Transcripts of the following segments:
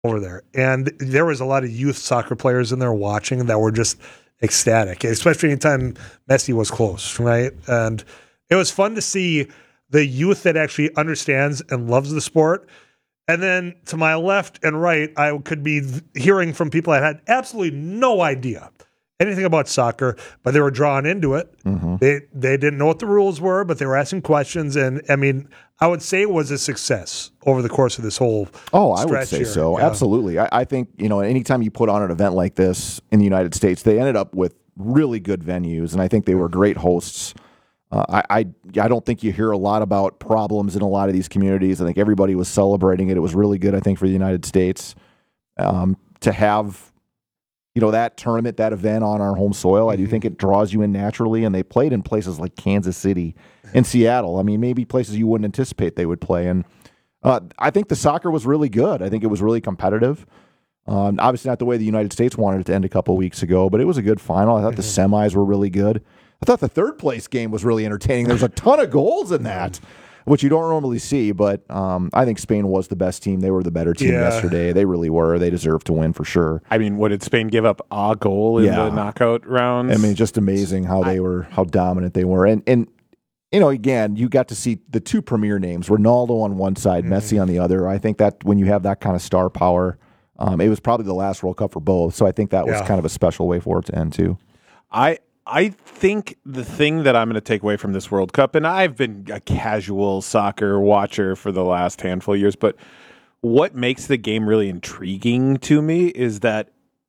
over there. And there was a lot of youth soccer players in there watching that were just ecstatic, especially anytime Messi was close, right? And it was fun to see the youth that actually understands and loves the sport. And then to my left and right, I could be hearing from people that had absolutely no idea anything about soccer, but they were drawn into it. Mm-hmm. They didn't know what the rules were, but they were asking questions. And I mean, I would say it was a success over the course of this whole I would say here. so. Yeah. Absolutely. I think, anytime you put on an event like this in the United States, they ended up with really good venues, and I think they were great hosts. I don't think you hear a lot about problems in a lot of these communities. I think everybody was celebrating it. It was really good, I think, for the United States to have that tournament, that event on our home soil. I do think it draws you in naturally, and they played in places like Kansas City and Seattle. I mean, maybe places you wouldn't anticipate they would play. And I think the soccer was really good. I think it was really competitive. Obviously not the way the United States wanted it to end a couple of weeks ago, but it was a good final. I thought the semis were really good. I thought the third place game was really entertaining. There was a ton of goals in that, which you don't normally see, but I think Spain was the best team. They were the better team yesterday. They really were. They deserved to win for sure. I mean, what did Spain give up? A goal in the knockout rounds? I mean, just amazing how how dominant they were. And again, you got to see the two premier names, Ronaldo on one side, Messi on the other. I think that when you have that kind of star power, it was probably the last World Cup for both. So I think that was kind of a special way for it to end too. I think the thing that I'm going to take away from this World Cup, and I've been a casual soccer watcher for the last handful of years, but what makes the game really intriguing to me is that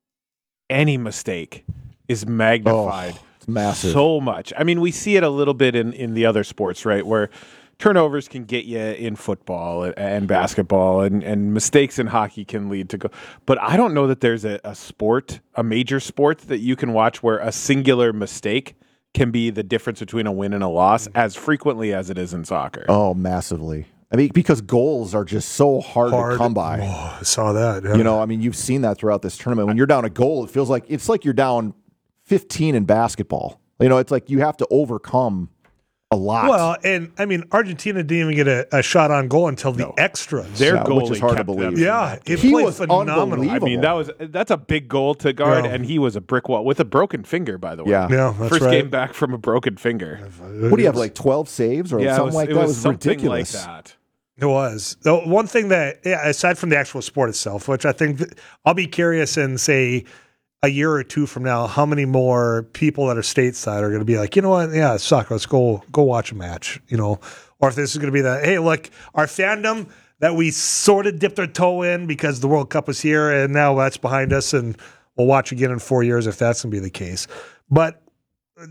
any mistake is magnified it's massive. So much. I mean, we see it a little bit in the other sports, right, where turnovers can get you in football and basketball, and mistakes in hockey can lead to go. But I don't know that there's a major sport that you can watch where a singular mistake can be the difference between a win and a loss as frequently as it is in soccer. Oh, massively. I mean, because goals are just so hard to come by. Oh, I saw that. Yeah. I mean, you've seen that throughout this tournament. When you're down a goal, it feels like you're down 15 in basketball. It's like you have to overcome a lot. Well, and I mean, Argentina didn't even get a shot on goal until the extras. Their goalie, which is hard to believe. Yeah, he played was phenomenal. I mean, that's a big goal to guard, and he was a brick wall with a broken finger, by the way. Yeah, that's first right. game back from a broken finger. What do you have, like 12 saves or something like that? It was ridiculous. Like that. It was. The one thing that, aside from the actual sport itself, which I think I'll be curious in, say, a year or two from now, how many more people that are stateside are going to be like, you know what, yeah, soccer, let's go watch a match, or if this is going to be that, hey, look, our fandom that we sort of dipped our toe in because the World Cup was here and now that's behind us and we'll watch again in 4 years if that's going to be the case. But I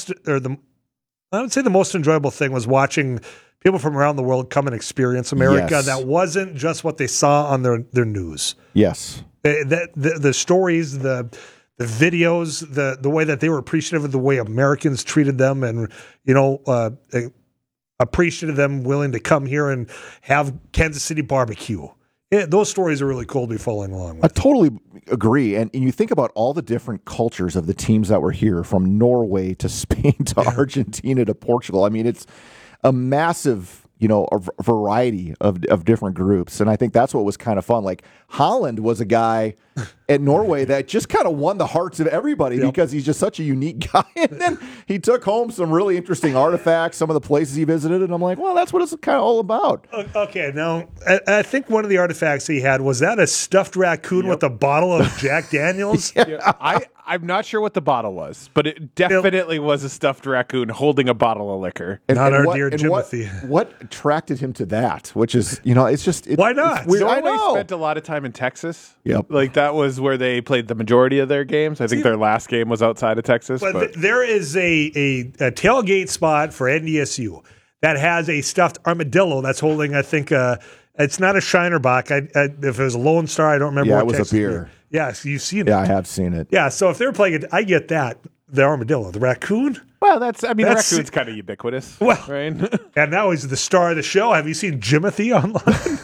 would say the most enjoyable thing was watching people from around the world come and experience America. Yes. That wasn't just what they saw on their news. Yes. The stories, the videos, the way that they were appreciative of the way Americans treated them, and appreciative of them willing to come here and have Kansas City barbecue. Those stories are really cool to be following along with. I totally agree. And you think about all the different cultures of the teams that were here, from Norway to Spain to Argentina to Portugal. I mean, it's a massive a variety of different groups. And I think that's what was kind of fun. Like Holland was a guy at Norway that just kind of won the hearts of everybody because he's just such a unique guy. And then he took home some really interesting artifacts, some of the places he visited. And I'm like, well, that's what it's kind of all about. Okay, now, I think one of the artifacts he had, was that a stuffed raccoon with a bottle of Jack Daniels? I'm not sure what the bottle was, but it definitely was a stuffed raccoon holding a bottle of liquor. Not our dear Timothy. What attracted him to that? Which is, it's just... Why not? Norway I know. Spent a lot of time in Texas. Yep. Like, that was where they played the majority of their games. I think their last game was outside of Texas. But there is a tailgate spot for NDSU that has a stuffed armadillo that's holding, I think, it's not a Shinerbach. If it was a Lone Star, I don't remember. Yeah, what it was a beer. Yes, you've seen it. Yeah, I have seen it. Yeah, so if they're playing it, I get that. The armadillo. The raccoon? Well, the raccoon's kind of ubiquitous. Well, right? And now he's the star of the show. Have you seen Jimothy online?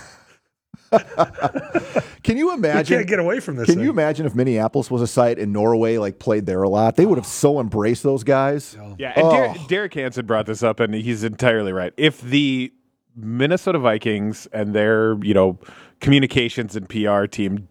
Can you imagine? We can't get away from this. Can you imagine if Minneapolis was a site and Norway played there a lot? They would have so embraced those guys. Yeah, and Derek Hansen brought this up, and he's entirely right. If the Minnesota Vikings and their, communications and PR team